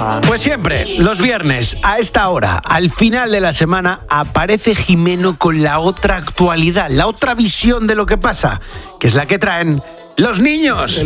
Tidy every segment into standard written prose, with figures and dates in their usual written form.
Pues siempre, los viernes, a esta hora, al final de la semana, aparece Jimeno con la otra actualidad, la otra visión de lo que pasa, que es la que traen los niños.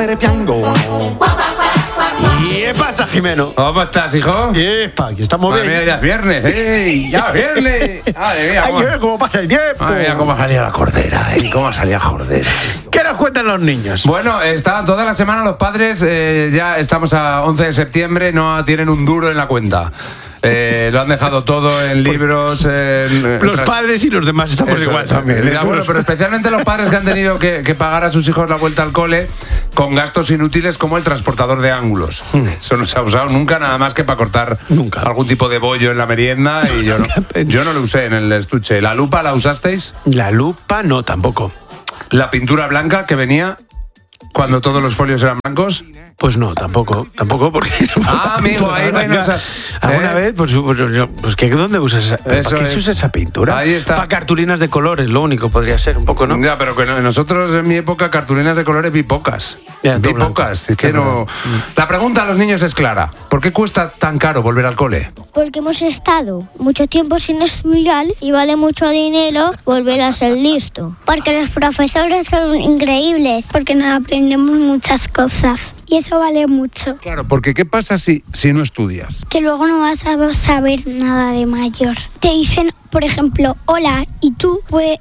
¿Y qué pasa, Jimeno? ¿Cómo estás, hijo? ¡Epa! Aquí estamos bien. Mira, ya es viernes, ¡ey! ¡Ya es viernes! Madre mía, Hay que ver cómo pasa el tiempo. Madre mía, cómo salía la cordera, ¿Cómo salía Jordera? ¿Qué nos cuentan los niños? Bueno, toda la semana los padres, ya estamos a 11 de septiembre, no tienen un duro en la cuenta. Lo han dejado todo en libros. Los padres y los demás estamos igual también. Ya, bueno, pero especialmente los padres que han tenido que pagar a sus hijos la vuelta al cole con gastos inútiles como el transportador de ángulos. Eso no se ha usado nunca, nada más que para cortar algún tipo de bollo en la merienda. Y yo no lo usé en el estuche. ¿La lupa la usasteis? La lupa no, tampoco. ¿La pintura blanca que venía cuando todos los folios eran blancos? Pues no, tampoco porque... amigo, ahí bueno, ¿alguna vez? Pues ¿dónde usas esa? ¿Para qué se usa esa pintura? Ahí está. Para cartulinas de colores, lo único podría ser, un poco, ¿no? Ya, pero que nosotros en mi época cartulinas de colores vi pocas. Vi pocas. Es que no... La pregunta a los niños es clara. ¿Por qué cuesta tan caro volver al cole? Porque hemos estado mucho tiempo sin estudiar y vale mucho dinero volver a ser listo. Porque los profesores son increíbles. Porque nos aprendemos muchas cosas. Y eso vale mucho. Claro, porque ¿qué pasa si no estudias? Que luego no vas a saber nada de mayor. Te dicen, por ejemplo, hola, y tú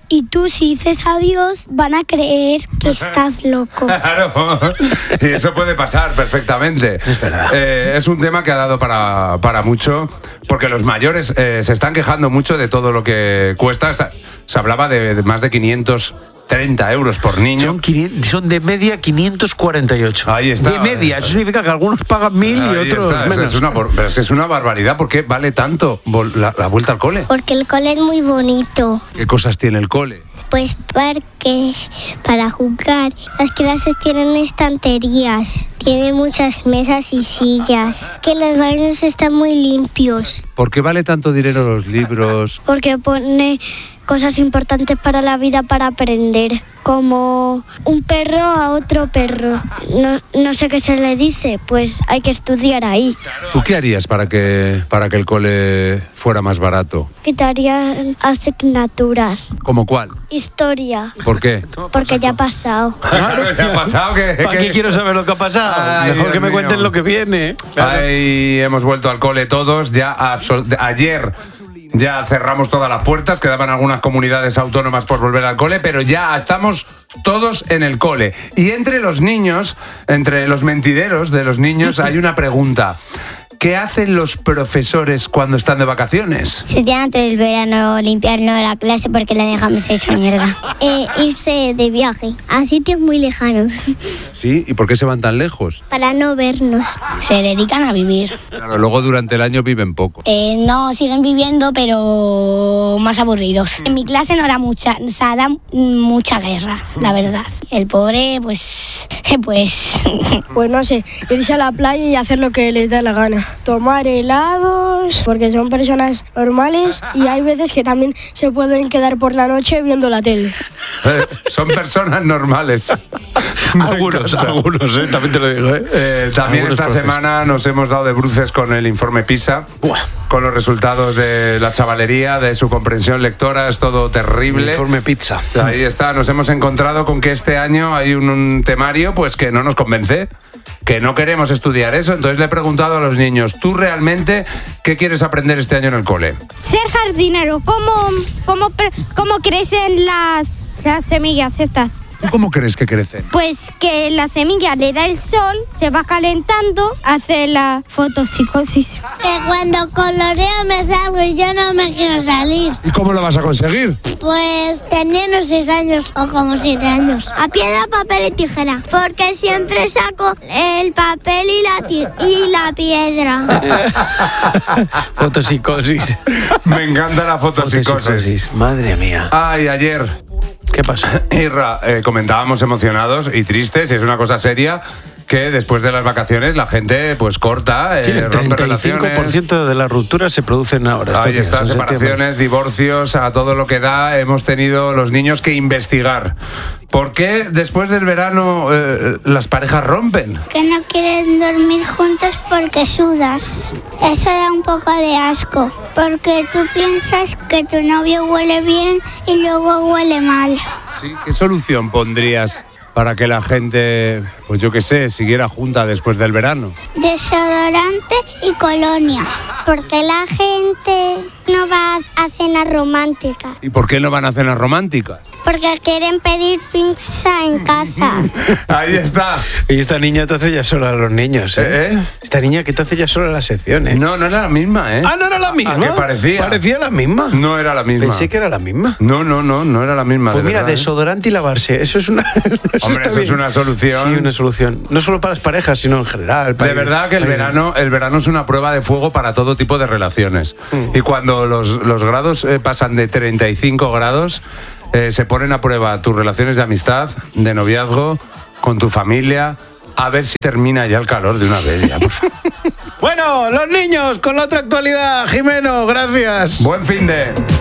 si dices adiós, van a creer que estás loco. Claro, y eso puede pasar perfectamente. Es verdad. Es un tema que ha dado para mucho, porque los mayores se están quejando mucho de todo lo que cuesta. Se hablaba de más de 530 euros por niño. Son de media 548. Ahí está. De media, eso significa que algunos pagan 1000 y otros menos. Pero es que es una barbaridad. ¿Por qué vale tanto la vuelta al cole? Porque el cole es muy bonito. ¿Qué cosas tiene el cole? Pues parques para jugar. Las clases tienen estanterías. Tienen muchas mesas y sillas. Que los baños están muy limpios. ¿Por qué vale tanto dinero los libros? Porque pone cosas importantes para la vida para aprender, como un perro a otro perro. No sé qué se le dice, pues hay que estudiar ahí. ¿Tú qué harías para que el cole fuera más barato? Quitaría asignaturas. ¿Cómo cuál? Historia. ¿Por qué? Porque ya ha pasado. Claro, ya ha pasado. ¿Para qué quiero saber lo que ha pasado? Ay, mejor Dios que me mío. cuenten lo que viene. Claro. Ahí hemos vuelto al cole todos. Ayer ya cerramos todas las puertas, quedaban algunas comunidades autónomas por volver al cole, pero ya estamos todos en el cole. Y entre los niños, entre los mentideros de los niños, hay una pregunta. ¿Qué hacen los profesores cuando están de vacaciones? Se tiene antes del verano limpiarnos la clase porque la dejamos hecha mierda. Irse de viaje a sitios muy lejanos Sí, ¿y por qué se van tan lejos? para no vernos. Se dedican a vivir. Claro, luego durante el año viven poco. No, siguen viviendo, pero más aburridos. En mi clase no era mucha, o sea, da mucha guerra, la verdad. El pobre, pues... Pues no sé, irse a la playa y hacer lo que les da la gana. Tomar helados, porque son personas normales y hay veces que también se pueden quedar por la noche viendo la tele. Son personas normales. Algunos, también te lo digo. También Algunos esta profes. semana nos hemos dado de bruces con el informe PISA, con los resultados de la chavalería, de su comprensión lectora, es todo terrible. Informe pizza. Ahí está, nos hemos encontrado con que este año hay un temario pues que no nos convence, que no queremos estudiar eso. Entonces le he preguntado a los niños, ¿tú realmente qué quieres aprender este año en el cole? Ser jardinero, ¿cómo crecen las semillas estas? ¿Tú cómo crees que crecen? Pues que la semilla le da el sol, se va calentando, hace la fotosíntesis. Que cuando coloreo me salgo y yo no me quiero salir. ¿Y cómo lo vas a conseguir? Pues teniendo 6 años o como 7 años. A piedra, papel y tijera. Porque siempre saco el papel y la piedra. Fotopsicosis. Me encanta la fotopsicosis. Madre mía. Ay, ayer... ¿Qué pasa? Irra, comentábamos emocionados y tristes, y es una cosa seria, que después de las vacaciones la gente pues corta, Sí, el rompe relaciones. 35% de las rupturas se producen ahora. Ahí está, en separaciones, septiembre. divorcios, a todo lo que da. Hemos tenido los niños que investigar. ¿Por qué después del verano las parejas rompen? Que no quieren dormir juntos porque sudas. Eso da un poco de asco, porque tú piensas que tu novio huele bien y luego huele mal. Sí, ¿qué solución pondrías para que la gente, pues yo qué sé, siguiera junta después del verano? Desodorante y colonia, porque la gente no va a cenas románticas, ¿Y por qué no van a cenas románticas? porque quieren pedir pizza en casa. Ahí está. Y esta niña te hace ya sola a los niños, ¿eh? ¿Eh? Esta niña que te hace ya sola la sección, ¿eh? No era la misma, ¿eh? Ah, ¿no era la misma? ¿A qué parecía? Parecía la misma. No era la misma. Pensé que era la misma. No era la misma. Pues de mira, verdad, ¿eh? desodorante y lavarse, eso es una... Hombre, está eso es bien. una solución. Sí, una solución. No solo para las parejas, sino en general. De verdad que el verano es una prueba de fuego para todo tipo de relaciones. Y cuando los grados pasan de 35 grados, se ponen a prueba tus relaciones de amistad, de noviazgo, con tu familia, a ver si termina ya el calor de una vez. Ya, por favor. Bueno, los niños, con la otra actualidad. Jimeno, gracias. Buen fin de...